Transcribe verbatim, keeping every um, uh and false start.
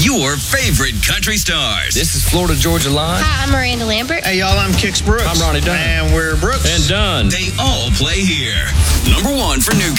your favorite country stars. This is Florida Georgia Line. Hi, I'm Miranda Lambert. Hey, y'all, I'm Kix Brooks. I'm Ronnie Dunn. And we're Brooks. And Dunn. They all play here. Number one for new